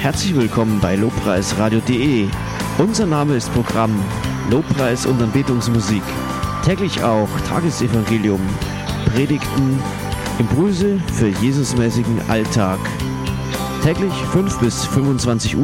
Herzlich willkommen bei lobpreisradio.de. Unser Name ist Programm Lobpreis und Anbetungsmusik. Täglich auch Tagesevangelium, Predigten, Impulse für Jesusmäßigen Alltag. Täglich 5 bis 25 Uhr